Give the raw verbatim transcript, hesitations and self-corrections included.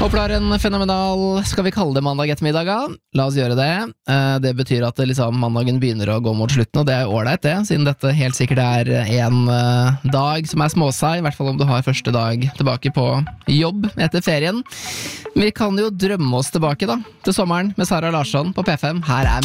Håper du har en fenomenal, skal vi kalle det mandag ettermiddag, da? La oss gjøre det. Eh, Det betyr at det liksom, mandagen begynner å gå mot slutten, og det er ålreit det, siden dette helt sikkert er en eh, dag som er småseg, i hvert fall om du har første dag tilbake på jobb etter ferien. Vi kan jo drømme oss tilbake da, til sommeren med Sara Larsson på P fem. Her er